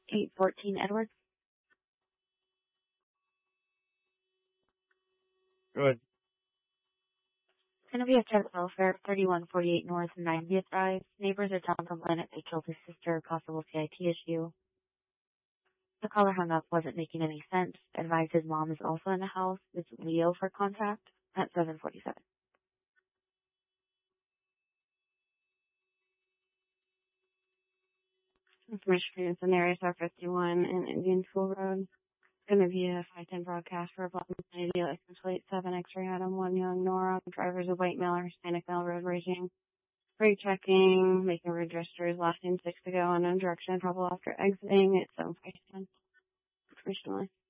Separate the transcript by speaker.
Speaker 1: 814 Edwards.
Speaker 2: Good.
Speaker 1: Genevieve Child Welfare, 3148 North 90th Drive. Neighbors are telling complainant they killed his sister, possible CIT issue. The caller hung up, wasn't making any sense. Advised his mom is also in the house. It's Leo for contact at 747.
Speaker 3: Michigan, in the area, Star 51 and Indian School Road. Going to be a 510 broadcast for a block identity, license plate 7 X-ray Adam 1 Young Nora. Driver's a white male or Hispanic male, road raging. Brake checking, making road gestures, last name 6 to go, unknown direction, trouble after exiting at 747. Information line.